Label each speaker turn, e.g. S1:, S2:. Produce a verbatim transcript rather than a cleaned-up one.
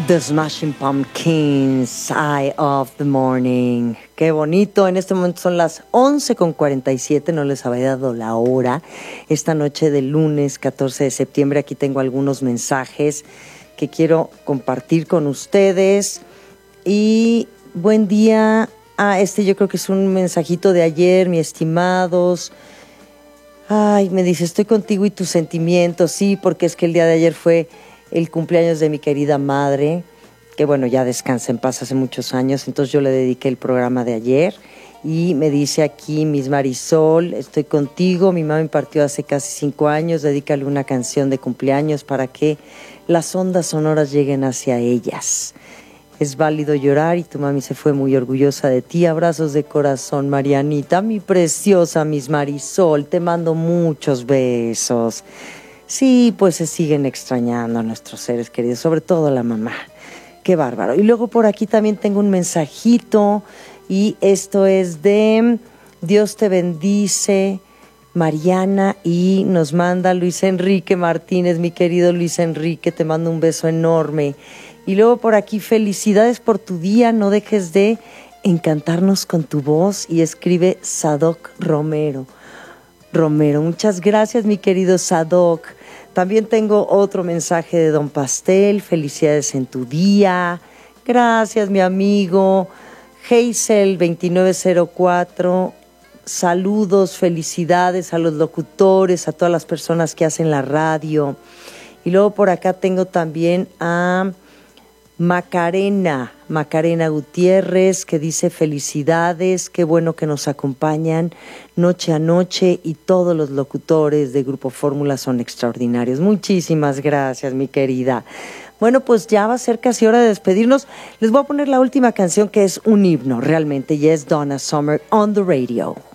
S1: The Smashing Pumpkins, Eye of the Morning. Qué bonito, en este momento son las once con cuarenta y siete, no les había dado la hora. Esta noche del lunes catorce de septiembre, aquí tengo algunos mensajes que quiero compartir con ustedes. Y buen día. Ah, este yo creo que es un mensajito de ayer, mis estimados. Ay, me dice, estoy contigo y tus sentimientos. Sí, porque es que el día de ayer fue el cumpleaños de mi querida madre, que bueno, ya descansa en paz hace muchos años, entonces yo le dediqué el programa de ayer, y me dice aquí, Miss Marisol, estoy contigo, mi mami partió hace casi cinco años, dedícale una canción de cumpleaños para que las ondas sonoras lleguen hacia ellas. Es válido llorar y tu mami se fue muy orgullosa de ti. Abrazos de corazón, Marianita, mi preciosa Miss Marisol, te mando muchos besos. Sí, pues se siguen extrañando a nuestros seres queridos, sobre todo a la mamá. Qué bárbaro. Y luego por aquí también tengo un mensajito, y esto es de Dios te bendice, Mariana, y nos manda Luis Enrique Martínez, mi querido Luis Enrique, te mando un beso enorme. Y luego por aquí, felicidades por tu día, no dejes de encantarnos con tu voz, y escribe Sadoc Romero. Romero, muchas gracias, mi querido Sadoc. También tengo otro mensaje de Don Pastel, felicidades en tu día. Gracias, mi amigo. Hazel veintinueve cero cuatro, saludos, felicidades a los locutores, a todas las personas que hacen la radio. Y luego por acá tengo también a Macarena, Macarena Gutiérrez, que dice felicidades, qué bueno que nos acompañan noche a noche, y todos los locutores de Grupo Fórmula son extraordinarios. Muchísimas gracias, mi querida. Bueno, pues ya va a ser casi hora de despedirnos. Les voy a poner la última canción, que es un himno realmente, y es Donna Summer, On the Radio.